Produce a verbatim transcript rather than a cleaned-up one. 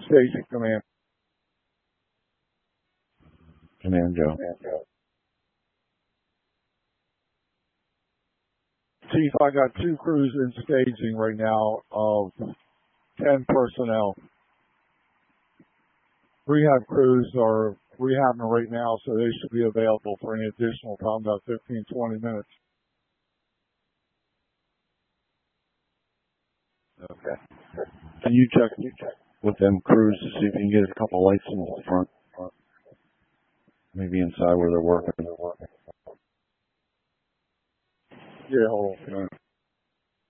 Station Command. Command Joe. Command Joe. Chief, I got two crews in staging right now of ten personnel. Rehab crews are rehabbing right now, so they should be available for any additional time, about fifteen, twenty minutes. Okay. Can you check, you check with them crews to see if you can get a couple lights in the front? Maybe inside where they're working. Yeah, hold on.